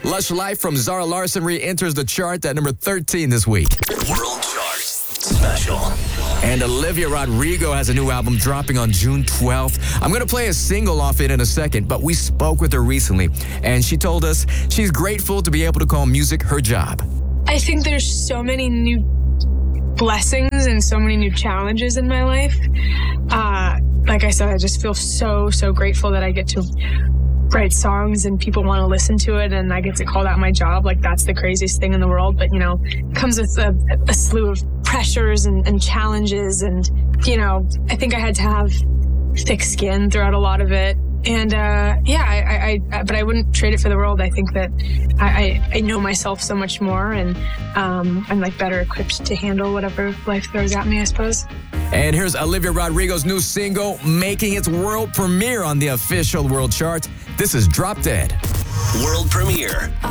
Lush Life from Zara Larsson re-enters the chart at number 13 this week. World Chart Special. And Olivia Rodrigo has a new album dropping on June 12th. I'm going to play a single off it in a second, but we spoke with her recently, and she told us she's grateful to be able to call music her job. I think there's so many new blessings and so many new challenges in my life. Like I said, I just feel so grateful that I get to write songs and people want to listen to it, and I get to call that my job. Like, that's the craziest thing in the world. But, you know, it comes with a slew of pressures and challenges. And, you know, I think I had to have thick skin throughout a lot of it. And, but I wouldn't trade it for the world. I think that I know myself so much more, and I'm like better equipped to handle whatever life throws at me, I suppose. And here's Olivia Rodrigo's new single, making its world premiere on the official world chart. This is Drop Dead. World premiere.